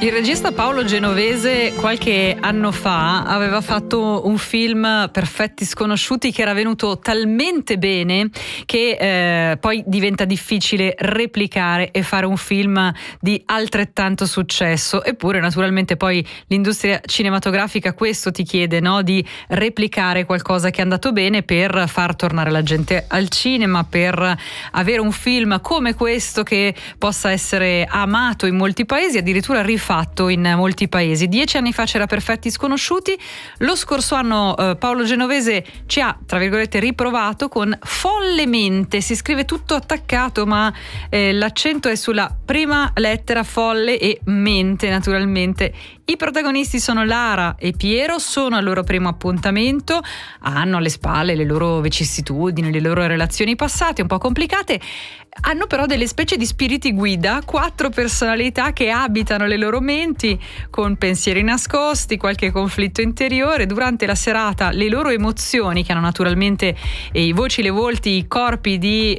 Il regista Paolo Genovese qualche anno fa aveva fatto un film, Perfetti Sconosciuti, che era venuto talmente bene che poi diventa difficile replicare e fare un film di altrettanto successo. Eppure naturalmente poi l'industria cinematografica questo ti chiede, no? Di replicare qualcosa che è andato bene per far tornare la gente al cinema, per avere un film come questo che possa essere amato in molti paesi, addirittura rifatto in molti paesi. 10 anni fa c'era Perfetti Sconosciuti, lo scorso anno Paolo Genovese ci ha, tra virgolette, riprovato con Follemente. Si scrive tutto attaccato, ma l'accento è sulla prima lettera, folle, e mente naturalmente. I protagonisti sono Lara e Piero, sono al loro primo appuntamento, hanno alle spalle le loro vicissitudini, le loro relazioni passate un po' complicate, hanno però delle specie di spiriti guida, 4 personalità che abitano le loro menti con pensieri nascosti, qualche conflitto interiore. Durante la serata le loro emozioni, che hanno naturalmente i voci, le volti, i corpi di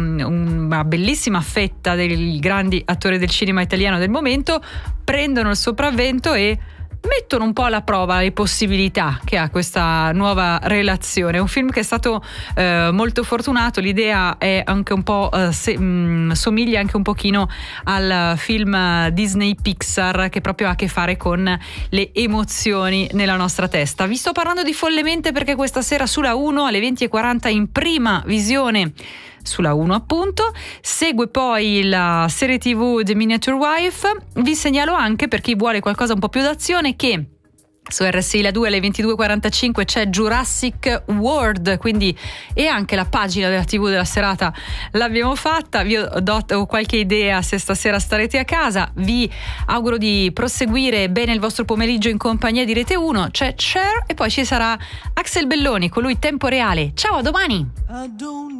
una bellissima fetta dei grandi attori del cinema italiano del momento, prendono il sopravvento e mettono un po' alla prova le possibilità che ha questa nuova relazione. Un film che è stato molto fortunato. L'idea è anche un po' somiglia anche un pochino al film Disney Pixar, che proprio ha a che fare con le emozioni nella nostra testa. Vi sto parlando di Follemente perché questa sera sulla 1 alle 20:40 in prima visione sulla 1 appunto. Segue poi la serie TV The Miniature Wife. Vi segnalo anche, per chi vuole qualcosa un po' più d'azione, che su RSI la 2 alle 22:45 c'è Jurassic World, quindi, e anche la pagina della TV della serata l'abbiamo fatta. Vi ho dato qualche idea se stasera starete a casa. Vi auguro di proseguire bene il vostro pomeriggio in compagnia di Rete 1. C'è Cher e poi ci sarà Axel Belloni con lui Tempo Reale. Ciao, a domani!